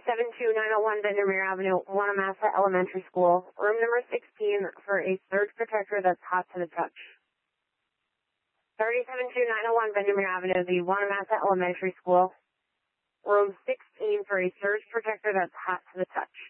372-901 Benjamin Avenue, Wanamassa Elementary School. Room number 16 for a surge protector that's hot to the touch. 372-901 Benjamin Avenue, the Wanamassa Elementary School. Room 16 for a surge protector that's hot to the touch.